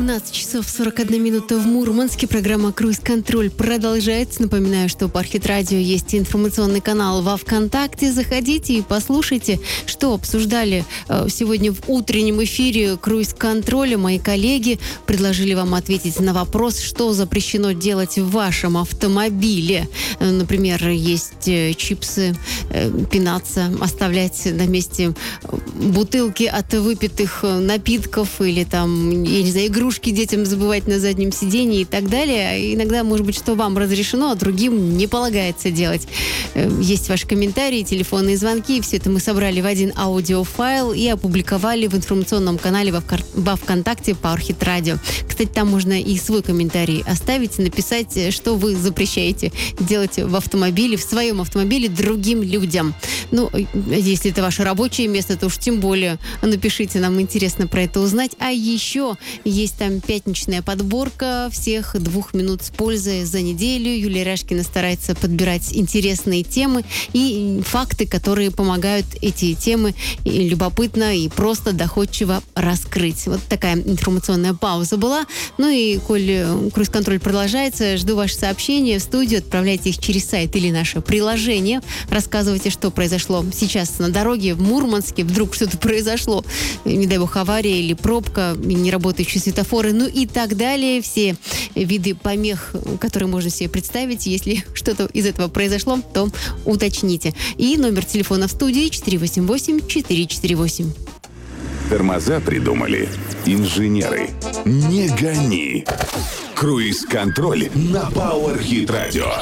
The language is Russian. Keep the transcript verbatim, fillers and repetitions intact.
двенадцать часов сорок одна минута в Мурманске. Программа «Круиз-контроль» продолжается. Напоминаю, что по Архитрадио есть информационный канал во ВКонтакте. Заходите и послушайте, что обсуждали э, сегодня в утреннем эфире «Круиз-контроля». Мои коллеги предложили вам ответить на вопрос, что запрещено делать в вашем автомобиле. Э, например, есть э, чипсы, э, пинаться, оставлять на месте бутылки от выпитых напитков или там, я не знаю, игрушки детям забывать на заднем сидении и так далее. Иногда, может быть, что вам разрешено, а другим не полагается делать. Есть ваши комментарии, телефонные звонки. Все это мы собрали в один аудиофайл и опубликовали в информационном канале во, Вкар... во ВКонтакте по Архитрадио. Кстати, там можно и свой комментарий оставить, написать, что вы запрещаете делать в автомобиле, в своем автомобиле другим людям. Ну, если это ваше рабочее место, то уж тем более напишите, нам интересно про это узнать. А еще есть там пятничная подборка всех двух минут с пользой за неделю. Юлия Рашкина старается подбирать интересные темы и факты, которые помогают эти темы и любопытно и просто доходчиво раскрыть. Вот такая информационная пауза была. Ну и, коль круиз-контроль продолжается, жду ваши сообщения в студию, отправляйте их через сайт или наше приложение. Рассказывайте, что произошло сейчас на дороге в Мурманске. Вдруг что-то произошло, не дай бог, авария или пробка, не работающие светофоры, ну и так далее. Все виды помех, которые можно себе представить. Если что-то из этого произошло, то уточните. И номер телефона в студии четыре восемь восемь четыре четыре восемь. Тормоза придумали инженеры. Не гони. Круиз-контроль на Power Hit Radio.